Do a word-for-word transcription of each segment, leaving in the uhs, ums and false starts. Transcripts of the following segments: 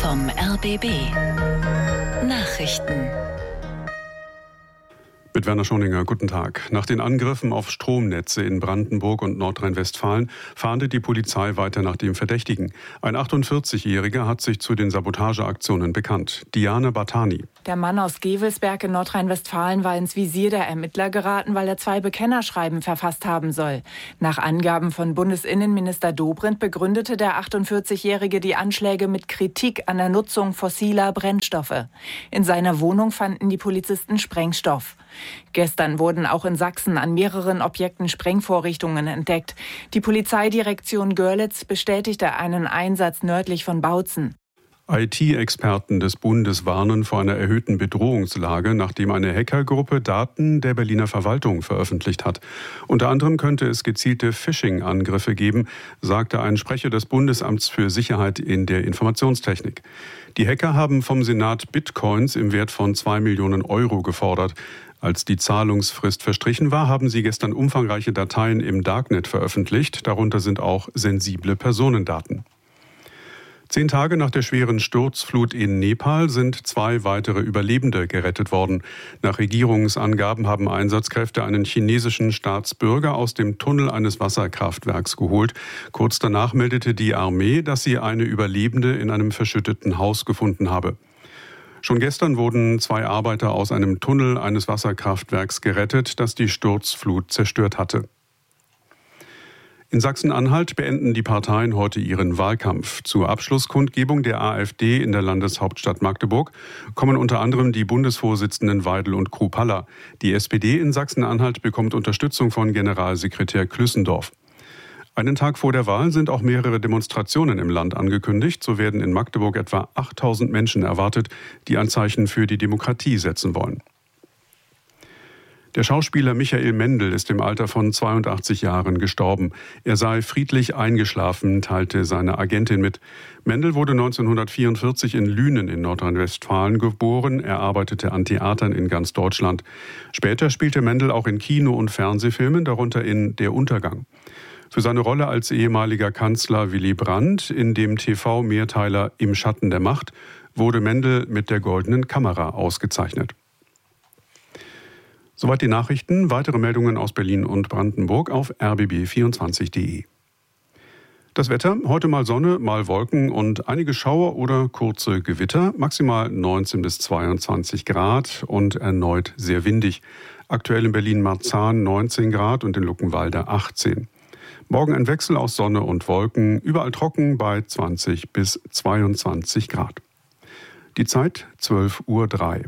vom R B B. Nachrichten. Mit Werner Schoninger, guten Tag. Nach den Angriffen auf Stromnetze in Brandenburg und Nordrhein-Westfalen fahndet die Polizei weiter nach dem Verdächtigen. Ein achtundvierzigjähriger hat sich zu den Sabotageaktionen bekannt. Diana Bartani. Der Mann aus Gevelsberg in Nordrhein-Westfalen war ins Visier der Ermittler geraten, weil er zwei Bekennerschreiben verfasst haben soll. Nach Angaben von Bundesinnenminister Dobrindt begründete der achtundvierzigjährige die Anschläge mit Kritik an der Nutzung fossiler Brennstoffe. In seiner Wohnung fanden die Polizisten Sprengstoff. Gestern wurden auch in Sachsen an mehreren Objekten Sprengvorrichtungen entdeckt. Die Polizeidirektion Görlitz bestätigte einen Einsatz nördlich von Bautzen. I T-Experten des Bundes warnen vor einer erhöhten Bedrohungslage, nachdem eine Hackergruppe Daten der Berliner Verwaltung veröffentlicht hat. Unter anderem könnte es gezielte Phishing-Angriffe geben, sagte ein Sprecher des Bundesamts für Sicherheit in der Informationstechnik. Die Hacker haben vom Senat Bitcoins im Wert von zwei Millionen Euro gefordert. Als die Zahlungsfrist verstrichen war, haben sie gestern umfangreiche Dateien im Darknet veröffentlicht. Darunter sind auch sensible Personendaten. Zehn Tage nach der schweren Sturzflut in Nepal sind zwei weitere Überlebende gerettet worden. Nach Regierungsangaben haben Einsatzkräfte einen chinesischen Staatsbürger aus dem Tunnel eines Wasserkraftwerks geholt. Kurz danach meldete die Armee, dass sie eine Überlebende in einem verschütteten Haus gefunden habe. Schon gestern wurden zwei Arbeiter aus einem Tunnel eines Wasserkraftwerks gerettet, das die Sturzflut zerstört hatte. In Sachsen-Anhalt beenden die Parteien heute ihren Wahlkampf. Zur Abschlusskundgebung der AfD in der Landeshauptstadt Magdeburg kommen unter anderem die Bundesvorsitzenden Weidel und Kruppalla. Die S P D in Sachsen-Anhalt bekommt Unterstützung von Generalsekretär Klüssendorf. Einen Tag vor der Wahl sind auch mehrere Demonstrationen im Land angekündigt. So werden in Magdeburg etwa achttausend Menschen erwartet, die ein Zeichen für die Demokratie setzen wollen. Der Schauspieler Michael Mendl ist im Alter von zweiundachtzig Jahren gestorben. Er sei friedlich eingeschlafen, teilte seine Agentin mit. Mendl wurde neunzehnhundertvierundvierzig in Lünen in Nordrhein-Westfalen geboren. Er arbeitete an Theatern in ganz Deutschland. Später spielte Mendl auch in Kino- und Fernsehfilmen, darunter in Der Untergang. Für seine Rolle als ehemaliger Kanzler Willy Brandt in dem T V-Mehrteiler Im Schatten der Macht wurde Mendl mit der Goldenen Kamera ausgezeichnet. Soweit die Nachrichten. Weitere Meldungen aus Berlin und Brandenburg auf r b b vierundzwanzig punkt de. Das Wetter, heute mal Sonne, mal Wolken und einige Schauer oder kurze Gewitter, maximal neunzehn bis zweiundzwanzig Grad und erneut sehr windig. Aktuell in Berlin-Marzahn neunzehn Grad und in Luckenwalde achtzehn. Morgen ein Wechsel aus Sonne und Wolken, überall trocken bei zwanzig bis zweiundzwanzig Grad. Die Zeit zwölf Uhr drei.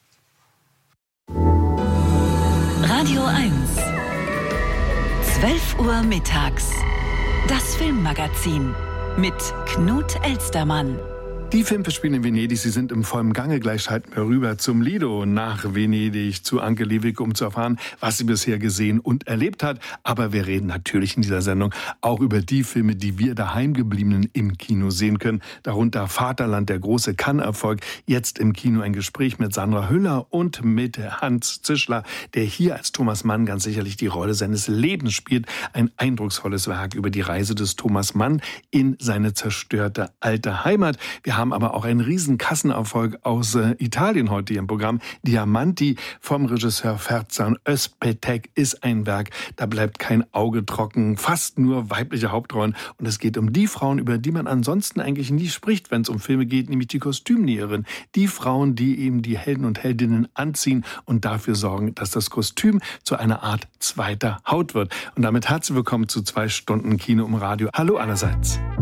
Radio eins. zwölf Uhr mittags. Das Filmmagazin mit Knut Elstermann. Die Filmfestspiele in Venedig, sie sind im vollen Gange. Gleich schalten wir rüber zum Lido nach Venedig, zu Anke Lewicke, um zu erfahren, was sie bisher gesehen und erlebt hat. Aber wir reden natürlich in dieser Sendung auch über die Filme, die wir Daheimgebliebenen im Kino sehen können. Darunter Vaterland, der große Cannes-Erfolg. Jetzt im Kino ein Gespräch mit Sandra Hüller und mit Hans Zischler, der hier als Thomas Mann ganz sicherlich die Rolle seines Lebens spielt. Ein eindrucksvolles Werk über die Reise des Thomas Mann in seine zerstörte alte Heimat. Wir haben aber auch einen riesen Kassenerfolg aus äh, Italien heute hier im Programm. Diamanti vom Regisseur Ferzan Özpetek ist ein Werk, da bleibt kein Auge trocken, fast nur weibliche Hauptrollen. Und es geht um die Frauen, über die man ansonsten eigentlich nie spricht, wenn es um Filme geht, nämlich die Kostümnäherin. Die Frauen, die eben die Helden und Heldinnen anziehen und dafür sorgen, dass das Kostüm zu einer Art zweiter Haut wird. Und damit herzlich willkommen zu zwei Stunden Kino im Radio. Hallo allerseits.